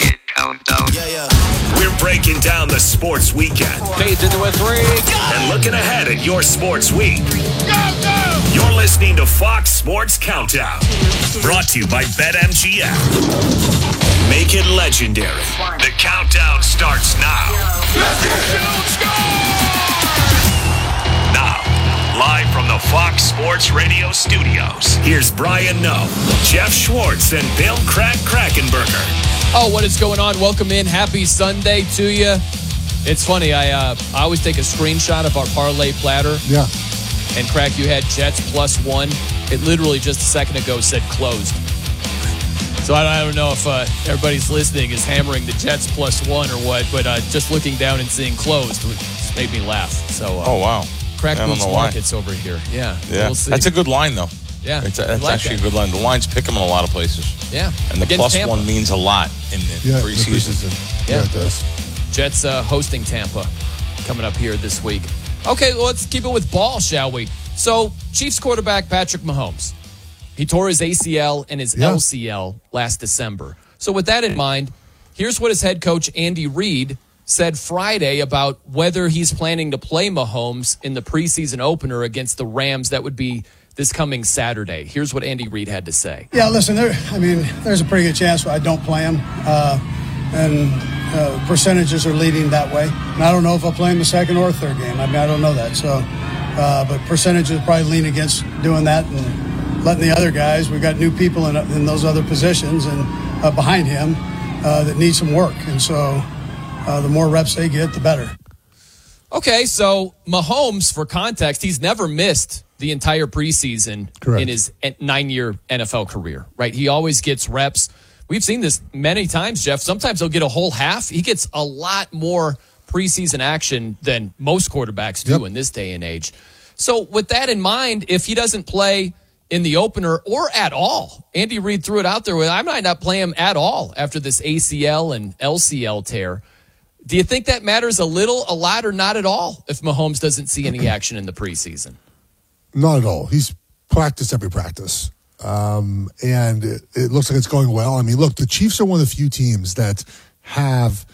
We're breaking down the sports weekend. Fades into a 3. And looking ahead at your sports week. You're listening to Fox Sports Countdown. Brought to you by BetMGM. Make it legendary. The countdown starts now. Now, live from the Fox Sports Radio studios, here's Brian Noe, Jeff Schwartz, and Bill Krakenberger. Oh, what is going on? Welcome in. Happy Sunday to you. It's funny. I always take a screenshot of our parlay platter. Yeah. And Crack, you had Jets +1. It literally just a second ago said closed. So I don't know if everybody's listening is hammering the Jets +1 or what, but just looking down and seeing closed made me laugh. So oh, wow. Crack Boots Markets over here. Yeah. We'll see. That's a good line, though. Yeah. That's actually a good line. The lines pick them in a lot of places. Yeah. And the +1 means a lot in preseason. Yeah, it does. Jets hosting Tampa coming up here this week. Okay, well, let's keep it with ball, shall we? So, Chiefs quarterback Patrick Mahomes. He tore his ACL and his LCL last December. So with that in mind, here's what his head coach Andy Reid said Friday about whether he's planning to play Mahomes in the preseason opener against the Rams. That would be this coming Saturday. Here's what Andy Reid had to say. Yeah, listen, there's a pretty good chance I don't play him. Percentages are leading that way. And I don't know if I'll play him the second or third game. I don't know that. So, but percentages probably lean against doing that and letting the other guys. We've got new people in those other positions and behind him that need some work. And so the more reps they get, the better. Okay, so Mahomes, for context, he's never missed the entire preseason in his 9-year NFL career, right? He always gets reps. We've seen this many times, Jeff. Sometimes he'll get a whole half. He gets a lot more preseason action than most quarterbacks do in this day and age. So with that in mind, if he doesn't play in the opener or at all, Andy Reid threw it out there with, I might not play him at all after this ACL and LCL tear. Do you think that matters a little, a lot, or not at all if Mahomes doesn't see any action in the preseason? Not at all. He's practiced every practice. And it looks like it's going well. I mean, look, the Chiefs are one of the few teams that have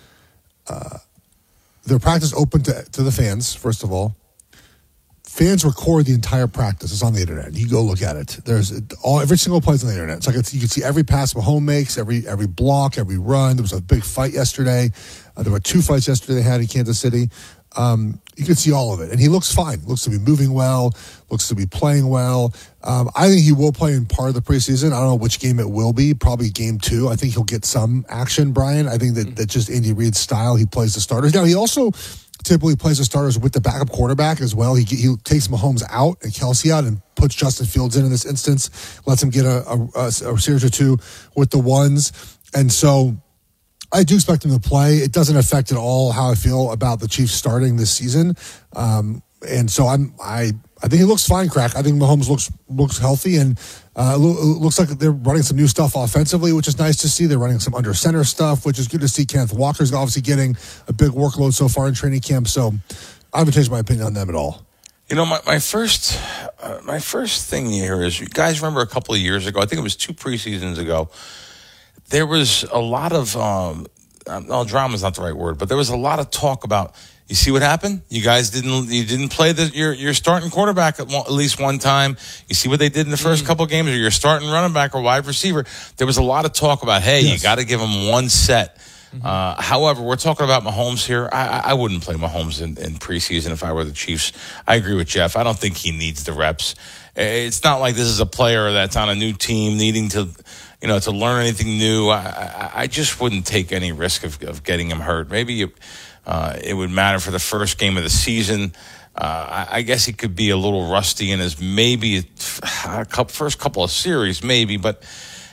their practice open to the fans, first of all. Fans record the entire practice. It's on the internet. You go look at it. Every single play's on the internet. It's like you can see every pass Mahomes makes, every block, every run. There was a big fight yesterday. There were 2 fights yesterday they had in Kansas City. You can see all of it. And he looks fine. Looks to be moving well. Looks to be playing well. I think he will play in part of the preseason. I don't know which game it will be. Probably game 2. I think he'll get some action, Brian. I think that just Andy Reid's style, he plays the starters. Now, he also typically plays the starters with the backup quarterback as well. He takes Mahomes out and Kelsey out and puts Justin Fields in this instance. Lets him get a series or 2 with the ones. And so I do expect him to play. It doesn't affect at all how I feel about the Chiefs starting this season. And so I think he looks fine, Crack. I think Mahomes looks healthy, and it looks like they're running some new stuff offensively, which is nice to see. They're running some under center stuff, which is good to see. Kenneth Walker's obviously getting a big workload so far in training camp. So I haven't changed my opinion on them at all. You know, my first thing here is, you guys remember a couple of years ago, I think it was 2 preseasons ago, there was a lot of, drama is not the right word, but there was a lot of talk about, you see what happened? You guys didn't play your starting quarterback at least one time. You see what they did in the first couple of games, or your starting running back or wide receiver. There was a lot of talk about, hey, you got to give them one set. However, we're talking about Mahomes here. I wouldn't play Mahomes in preseason if I were the Chiefs. I agree with Jeff. I don't think he needs the reps. It's not like this is a player that's on a new team needing to learn anything new. I just wouldn't take any risk of getting him hurt. Maybe it would matter for the first game of the season. I guess he could be a little rusty in his maybe first couple of series, maybe, but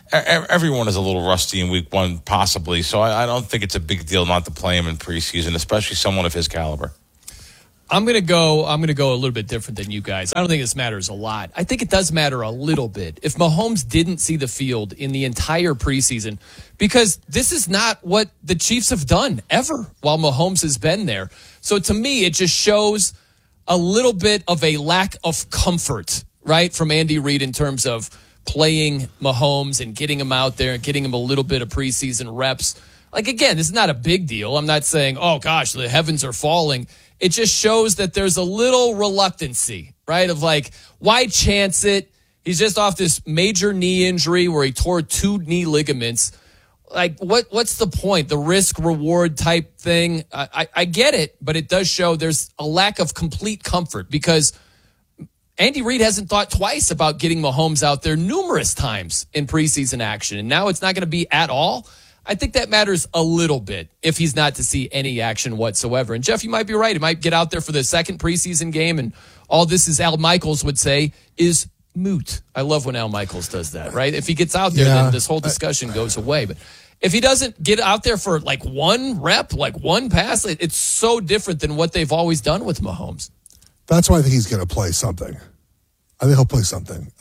everyone is a little rusty in week one, possibly. So I don't think it's a big deal not to play him in preseason, especially someone of his caliber. I'm gonna go a little bit different than you guys. I don't think this matters a lot. I think it does matter a little bit. If Mahomes didn't see the field in the entire preseason, because this is not what the Chiefs have done ever while Mahomes has been there. So to me, it just shows a little bit of a lack of comfort, right, from Andy Reid in terms of playing Mahomes and getting him out there and getting him a little bit of preseason reps. Like, again, this is not a big deal. I'm not saying, oh, gosh, the heavens are falling. It just shows that there's a little reluctancy, right, of like, why chance it? He's just off this major knee injury where he tore 2 knee ligaments. Like, what's the point? The risk-reward type thing? I get it, but it does show there's a lack of complete comfort because Andy Reid hasn't thought twice about getting Mahomes out there numerous times in preseason action, and now it's not going to be at all. I think that matters a little bit if he's not to see any action whatsoever. And, Jeff, you might be right. He might get out there for the second preseason game, and all this, as Al Michaels would say, is moot. I love when Al Michaels does that, right? If he gets out there, then this whole discussion goes away. But if he doesn't get out there for, like, one rep, like one pass, it's so different than what they've always done with Mahomes. That's why I think he's going to play something. I think he'll play something.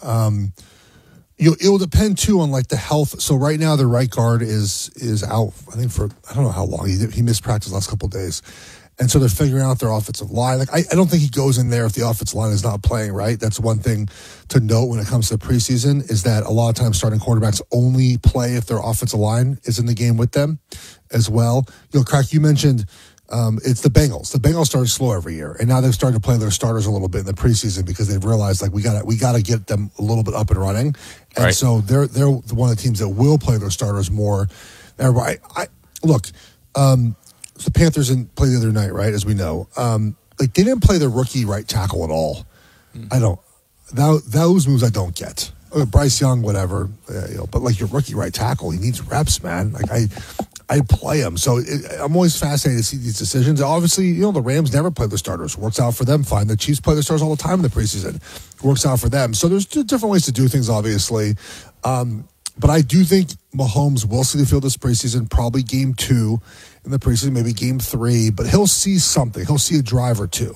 It will depend too on like the health. So right now the right guard is out. I think for I don't know how long he missed practice the last couple of days, and so they're figuring out their offensive line. Like I don't think he goes in there if the offensive line is not playing right. That's one thing to note when it comes to the preseason is that a lot of times starting quarterbacks only play if their offensive line is in the game with them as well. Crack, you mentioned. It's the Bengals. The Bengals started slow every year, and now they've started to play their starters a little bit in the preseason because they've realized like we got to get them a little bit up and running, and right. So they're one of the teams that will play their starters more. Everybody, look, the Panthers didn't play the other night, right? As we know, they didn't play the rookie right tackle at all. I don't those moves I don't get. Bryce Young, whatever, but like your rookie right tackle, he needs reps, man. Like I play him. So I'm always fascinated to see these decisions. Obviously, the Rams never play the starters. Works out for them fine. The Chiefs play the starters all the time in the preseason. Works out for them. So there's different ways to do things, obviously. But I do think Mahomes will see the field this preseason, probably game 2 in the preseason, maybe game 3. But he'll see something. He'll see a drive or two.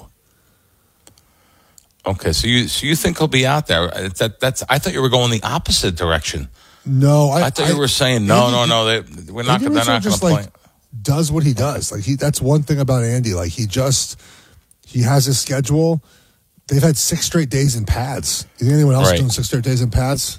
Okay, so you think he'll be out there? I thought you were going the opposite direction. No, I thought you were saying no. They're not going to play. Like, does what he does. Like that's one thing about Andy. Like he has his schedule. They've had 6 straight days in pads. Is anyone else doing 6 straight days in pads?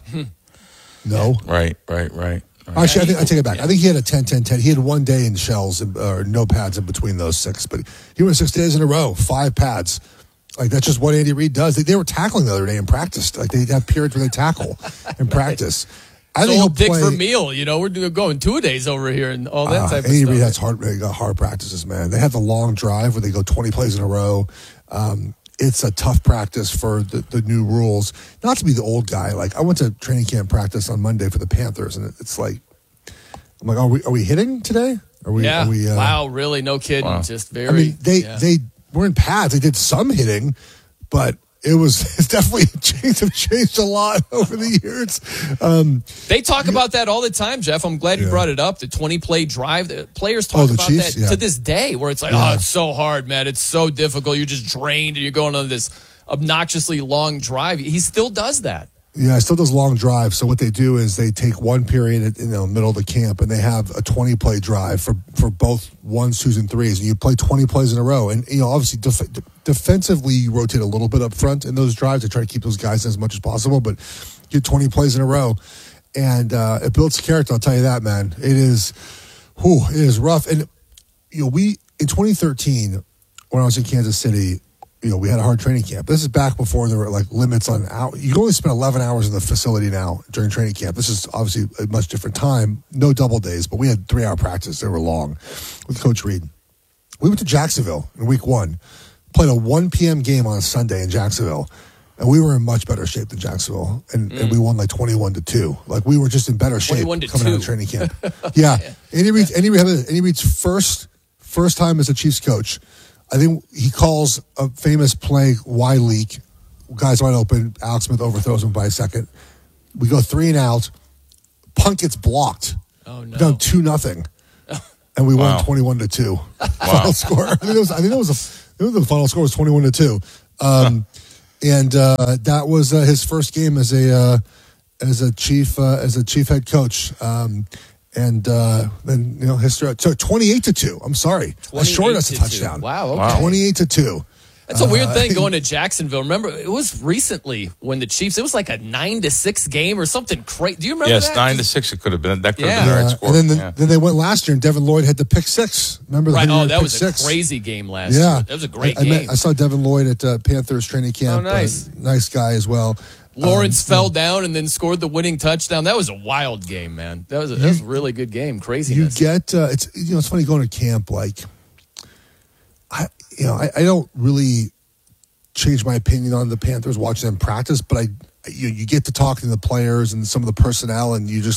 No. Right. Actually, I take it back. I think he had a 10-10-10. He had 1 day in shells or no pads in between those 6. But he went 6 days in a row, 5 pads. Like, that's just what Andy Reid does. They were tackling the other day in practice. Like, they have periods where they tackle in practice. I think he'll Dick Vermeil, we're going 2 days over here and all that type of Andy stuff. Reid has hard practices, man. They have the long drive where they go 20 plays in a row. It's a tough practice for the new rules. Not to be the old guy. Like, I went to training camp practice on Monday for the Panthers, and it's like, I'm like, are we hitting today? Wow, really? No kidding. Wow. Just very. I mean, they were in pads. They did some hitting, but it's definitely changed a lot over the years. They talk about that all the time, Jeff. I'm glad you brought it up. The 20-play drive. The players talk about Chiefs, that to this day, where it's like, it's so hard, man. It's so difficult. You're just drained, and you're going on this obnoxiously long drive. He still does that. Yeah, it still does long drives. So what they do is they take one period in the middle of the camp, and they have a 20-play drive for both 1s, 2s, and 3s. And you play 20 plays in a row. And obviously defensively, you rotate a little bit up front in those drives. They try to keep those guys as much as possible, but you get 20 plays in a row, and it builds character. I'll tell you that, man. It is rough. And we in 2013, when I was in Kansas City, we had a hard training camp. This is back before there were like limits on out. You can only spend 11 hours in the facility now during training camp. This is obviously a much different time. No double days, but we had 3-hour practice. They were long with Coach Reid. We went to Jacksonville in week 1, played a 1 p.m. game on a Sunday in Jacksonville, and we were in much better shape than Jacksonville, and we won like 21-2. Like we were just in better shape coming out of training camp. Yeah, Andy Reid's first time as a Chiefs coach. I think he calls a famous play, wide leak. Guys wide open. Alex Smith overthrows him by a second. We go 3 and out. punt gets blocked. Oh no! Down 2-0, and we won 21-2. Final score. I think it was the final score was 21-2. And that was his first game as a chief head coach. And then history. So 28-2. I'm sorry, I shorted us a touchdown. Wow. Okay. 28-2. That's a weird thing going to Jacksonville. Remember, it was recently when the Chiefs. It was like a 9-6 game or something crazy. Do you remember that? Yes, 9-6. It could have been. That could have been the right score. And then they went last year, and Devin Lloyd had the pick six. Remember? Right. Oh, that was a crazy game last year. That was a great game. I saw Devin Lloyd at Panthers training camp. Oh, nice. Nice guy as well. Lawrence fell down and then scored the winning touchdown. That was a wild game, man. That was a really good game. Craziness. You get it's funny going to camp. Like I don't really change my opinion on the Panthers watching them practice, but you get to talk to the players and some of the personnel, and you just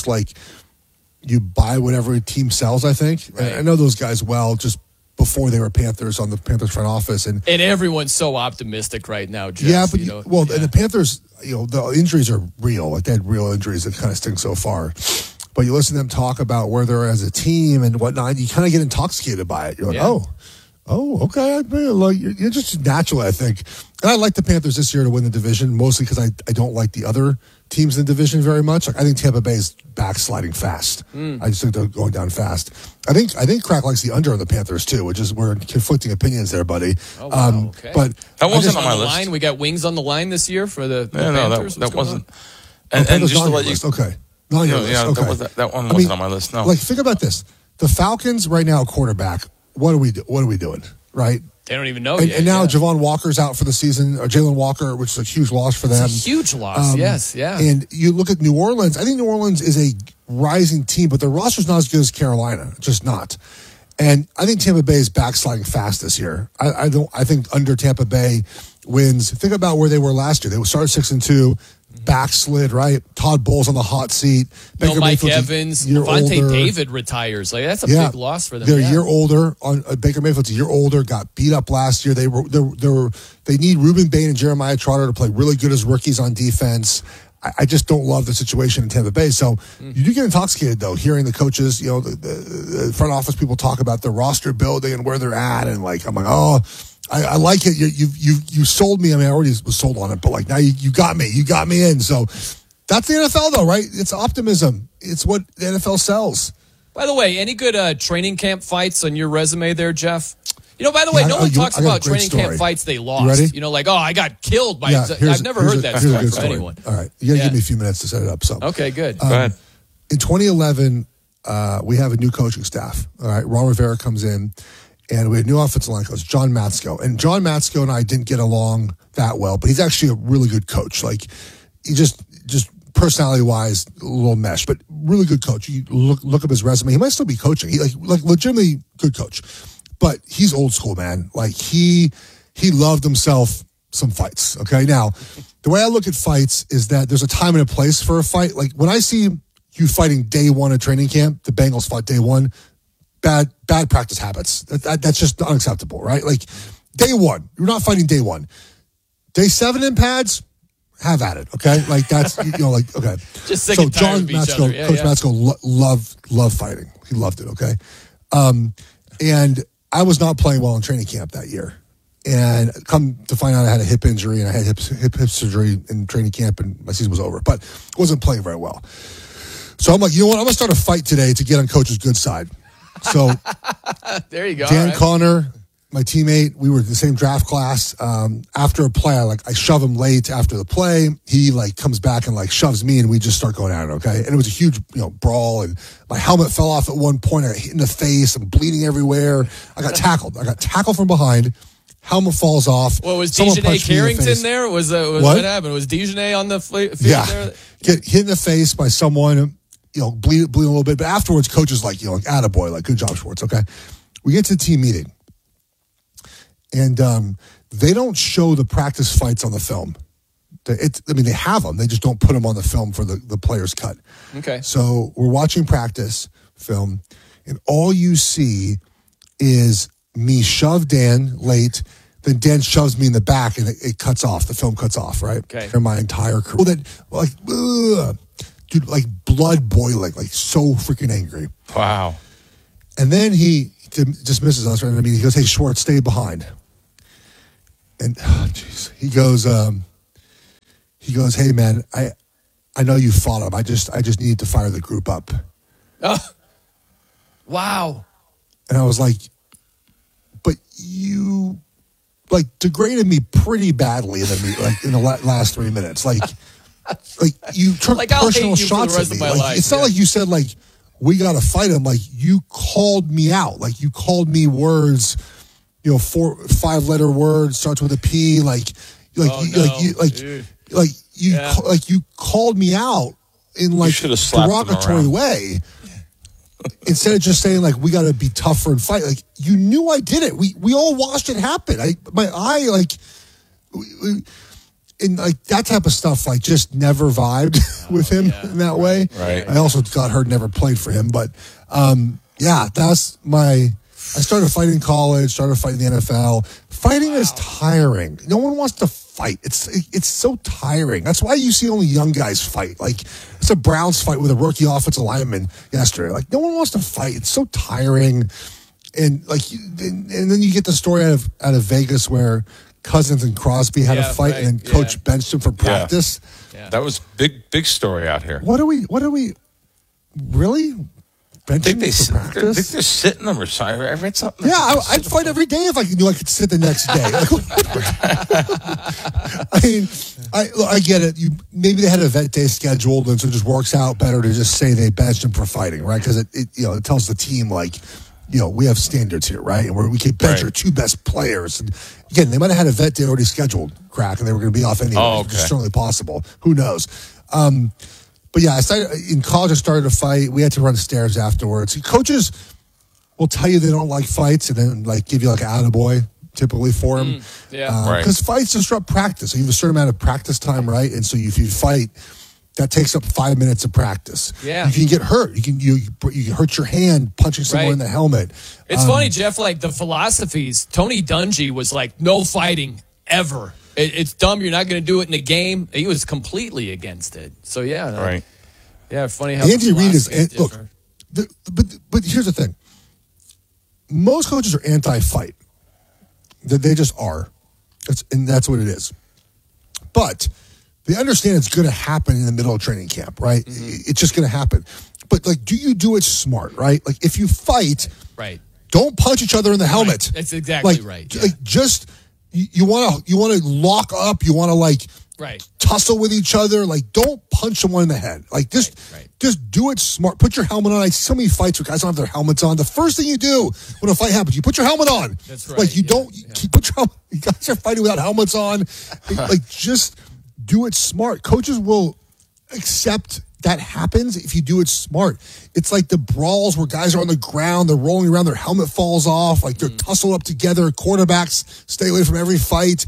you buy whatever a team sells. I think. Right. I know those guys well just before they were Panthers on the Panthers front office, and everyone's so optimistic right now. Jeff, yeah, but and the Panthers, the injuries are real. Like they had real injuries that kind of stink so far. But you listen to them talk about where they're as a team and whatnot, you kind of get intoxicated by it. You're like, oh, okay. You're just naturally, I think. And I like the Panthers this year to win the division, mostly because I don't like the other teams in the division very much. I think Tampa Bay is backsliding fast. I just think they're going down fast. I think Crack likes the under on the Panthers too, which is we're conflicting opinions there, buddy. Oh, wow, okay. But that wasn't on my list. Line. We got wings on the line this year for the Panthers. That wasn't. And just to let you, okay, not on your list. Okay. That one wasn't on my list. No. Like think about this: the Falcons right now, quarterback. What are we doing? Right. They don't even know yet. And now yeah. Javon Walker's out for the season, or Jalen Walker, which is a huge loss for them. It's a huge loss, yes, yeah. And you look at New Orleans. I think New Orleans is a rising team, but their roster's not as good as Carolina. Just not. And I think Tampa Bay is backsliding fast this year. I think under Tampa Bay wins. Think about where they were last year. They started 6-2. Backslid, right? Todd Bowles on the hot seat. Baker Mike Evans, Devontae David retires. Like that's a big loss for them. They're a year older. On Baker Mayfield's a year older. Got beat up last year. They need Reuben Bain and Jeremiah Trotter to play really good as rookies on defense. I just don't love the situation in Tampa Bay. So you do get intoxicated though, hearing the coaches, the front office people talk about the roster building and where they're at, and I'm like, oh. I like it. You sold me. I mean, I already was sold on it, but now you got me. You got me in. So that's the NFL, though, right? It's optimism. It's what the NFL sells. By the way, any good training camp fights on your resume there, Jeff? By the way, no one talks about training camp fights they lost. You ready? I got killed by. I've never heard that story from anyone. All right, you got to give me a few minutes to set it up. So okay, good. Go ahead. In 2011, we have a new coaching staff. All right, Ron Rivera comes in. And we had new offensive line coach, John Matsko. And John Matsko and I didn't get along that well, but he's actually a really good coach. He just personality-wise, a little mesh, but really good coach. You look up his resume. He might still be coaching. He legitimately good coach. But he's old school, man. He loved himself some fights, okay? Now, the way I look at fights is that there's a time and a place for a fight. When I see you fighting day one at training camp, the Bengals fought day one, bad practice habits. That's just unacceptable, right? Day one, you're not fighting day one. Day 7 in pads, have at it, okay? That's okay. Just sick and tired of each other. Coach Matsko loved fighting. He loved it, okay? And I was not playing well in training camp that year. And come to find out I had a hip injury, and I had hip surgery in training camp, and my season was over. But wasn't playing very well. So I'm like, you know what? I'm going to start a fight today to get on Coach's good side. So there you go. Dan Connor, my teammate, we were in the same draft class. After a play, I shove him late after the play. He comes back and shoves me, and we just start going at it. Okay, and it was a huge brawl, and my helmet fell off at one point. I got hit in the face. I'm bleeding everywhere. I got tackled. from behind. Helmet falls off. Well, was Dejanay Carrington there? Was what happened? Was Dejanay on the field there? Get hit in the face by someone. Bleed a little bit, but afterwards, coach is attaboy, good job, Schwartz, okay? We get to the team meeting, and they don't show the practice fights on the film. They have them, they just don't put them on the film for the players' cut. Okay. So we're watching practice film, and all you see is me shove Dan late, then Dan shoves me in the back, and it cuts off, the film cuts off, right? Okay. For my entire career. Dude, blood boiling, like so freaking angry. Wow. And then he dismisses us. Right? I mean, he goes, "Hey, Schwartz, stay behind." And he goes, "Hey, man, I know you fought him. I just needed to fire the group up." Wow. And I was like, "But you degraded me pretty badly in the last 3 minutes. Like you took personal shots at me. It's not like you said we got to fight him. Like you called me out. Like you called me words, 4-5 letter words starts with a P. You called me out in derogatory way." Instead of just saying we got to be tougher and fight, you knew I did it. We all watched it happen. And that type of stuff just never vibed with him in that way. Right. I also got hurt, never played for him, but that's I started fighting in college, started fighting in the NFL. Fighting is tiring. No one wants to fight. It's so tiring. That's why you see only young guys fight. It's a Browns fight with a rookie offensive lineman yesterday. No one wants to fight. It's so tiring. And and then you get the story out of Vegas where Cousins and Crosby had a fight, and then coach benched him for practice. Yeah. That was big story out here. What are we really? I think they're sitting them or something. I read something. Yeah, I'd fight every day if I knew I could sit the next day. I mean, I get it. Maybe they had a vet day scheduled, and so it just works out better to just say they benched him for fighting, right? Because it tells the team we have standards here, right? And we can bench our 2 best players. And again, they might have had a vet day already scheduled, crack, and they were going to be off anyway. Oh, okay. It's certainly possible. Who knows? But yeah, in college I started to fight. We had to run stairs afterwards. Coaches will tell you they don't like fights and then give you an attaboy typically for them. Because fights disrupt practice. So you have a certain amount of practice time, right? And so if you fight, that takes up 5 minutes of practice. Yeah. You can get hurt. You can hurt your hand punching someone in the helmet. It's funny, Jeff, the philosophies. Tony Dungy was no fighting ever. It's dumb. You're not going to do it in a game. He was completely against it. So, yeah. Right. Yeah, funny how Andy Reid is different. But here's the thing. Most coaches are anti-fight. They just are. That's what it is. But they understand it's going to happen in the middle of training camp, right? Mm-hmm. It's just going to happen. But do you do it smart, right? If you fight, right, don't punch each other in the helmet. Right. That's exactly right. Yeah. Just you want to lock up. You want to tussle with each other. Don't punch someone in the head. Just do it smart. Put your helmet on. I see so many fights where guys don't have their helmets on. The first thing you do when a fight happens, you put your helmet on. That's right. You put your helmet. You guys are fighting without helmets on. Just do it smart. Coaches will accept that happens if you do it smart. It's like the brawls where guys are on the ground, they're rolling around, their helmet falls off, they're tussled up together. Quarterbacks stay away from every fight.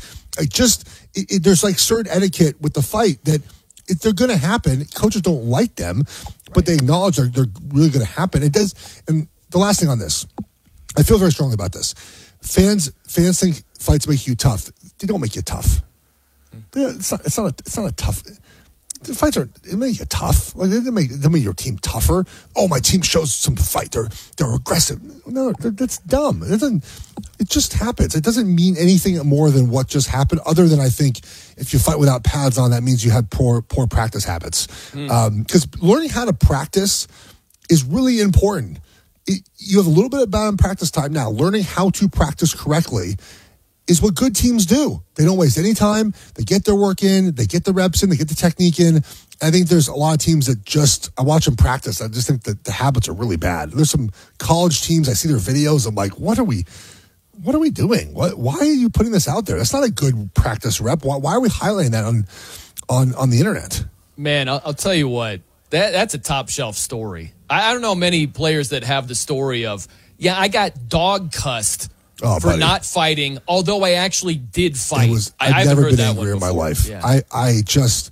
There's certain etiquette with the fight that if they're going to happen, coaches don't like them, but they acknowledge they're really going to happen. It does. And the last thing on this, I feel very strongly about this. Fans think fights make you tough. They don't make you tough. It's not a tough. The fights they make you tough. They make your team tougher. Oh, my team shows some fight. They're aggressive. No, that's dumb. It just happens. It doesn't mean anything more than what just happened. Other than I think if you fight without pads on, that means you had poor practice habits. Because learning how to practice is really important. You have a little bit of bad practice time now. Learning how to practice correctly is what good teams do. They don't waste any time. They get their work in. They get the reps in. They get the technique in. I think there's a lot of teams that I watch them practice. I just think that the habits are really bad. There's some college teams. I see their videos. I'm like, what are we doing? Why are you putting this out there? That's not a good practice rep. Why are we highlighting that on the internet? Man, I'll tell you what. That's a top shelf story. I don't know many players that have the story of, I got dog cussed for not fighting, although I actually did fight. I've never been angrier in my life. Yeah. I just,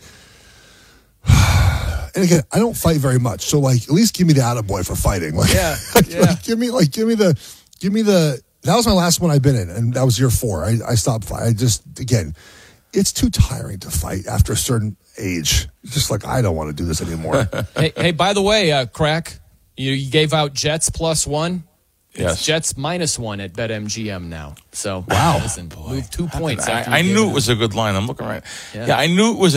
and again, I don't fight very much. So at least give me the attaboy for fighting. Give me the, that was my last one I've been in, and that was year 4. I stopped fighting. I just, again, it's too tiring to fight after a certain age. It's just like, I don't want to do this anymore. hey, by the way, Crack, you gave out Jets +1. Yes. It's Jets -1 at BetMGM now. So, wow. Listen, move 2 points. I knew it was a good line. I'm looking right. Yeah. Yeah, I knew it was